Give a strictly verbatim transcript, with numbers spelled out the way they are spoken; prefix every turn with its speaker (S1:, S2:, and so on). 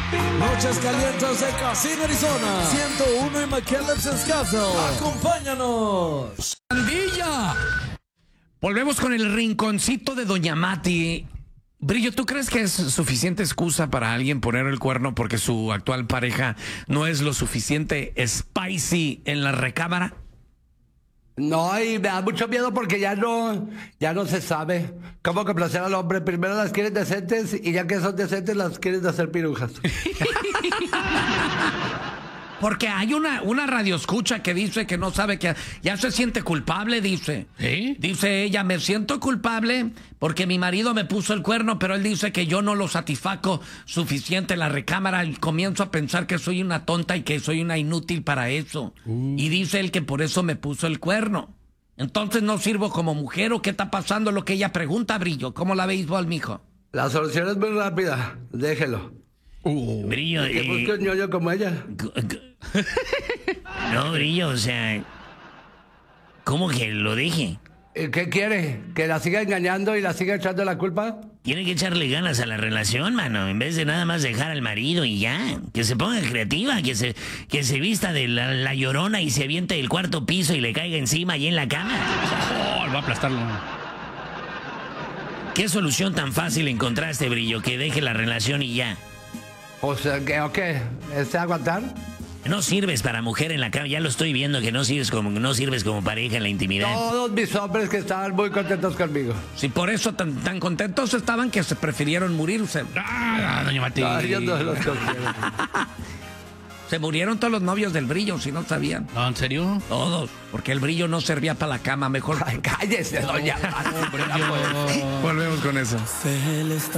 S1: Noches calientes de Casino Arizona. ciento uno en McAllen, Wisconsin. Acompáñanos.
S2: ¡Pandilla! Volvemos con el rinconcito de Doña Mati. Brillo, ¿tú crees que es suficiente excusa para alguien poner el cuerno porque su actual pareja no es lo suficiente spicy en la recámara?
S3: No, y me da mucho miedo porque ya no, ya no se sabe cómo complacer al hombre. Primero las quieren decentes y ya que son decentes las quieren hacer pirujas.
S2: Porque hay una, una radioescucha que dice que no sabe que ya se siente culpable, dice.
S4: ¿Eh?
S2: Dice ella, me siento culpable porque mi marido me puso el cuerno, pero él dice que yo no lo satisfaco suficiente en la recámara. Y comienzo a pensar que soy una tonta y que soy una inútil para eso. Uh. Y dice él que por eso me puso el cuerno. Entonces, ¿no sirvo como mujer o qué está pasando? Lo que ella pregunta, Brillo. ¿Cómo la veis vos, mijo?
S3: La solución es muy rápida. Déjelo.
S4: Uh.
S5: Brillo,
S3: Que
S5: eh,
S3: busque un ñoño como ella.
S5: No, Brillo, o sea, ¿cómo que lo deje?
S3: ¿Qué quiere? ¿Que la siga engañando y la siga echando la culpa?
S5: Tiene que echarle ganas a la relación, mano, en vez de nada más dejar al marido y ya. Que se ponga creativa, que se, que se vista de la, la llorona y se aviente del cuarto piso y le caiga encima allí en la cama.
S4: Oh, lo va a aplastarlo.
S5: ¿Qué solución tan fácil encontraste, Brillo? Que deje la relación y ya.
S3: O sea, ¿qué? ¿O qué? ¿Este aguantar?
S5: No sirves para mujer en la cama, ya lo estoy viendo que no sirves como, no sirves como pareja en la intimidad.
S3: Todos mis hombres que estaban muy contentos conmigo.
S2: Si por eso tan, tan contentos estaban que se prefirieron morirse.
S4: Ah, Doña Mati.
S3: No, yo no los considero.
S2: Se murieron todos los novios del Brillo, si no sabían.
S4: No, ¿en serio?
S2: Todos, porque el Brillo no servía para la cama, mejor.
S3: Ay, cállese, doña.
S4: No, Brillo.
S2: Volvemos con eso.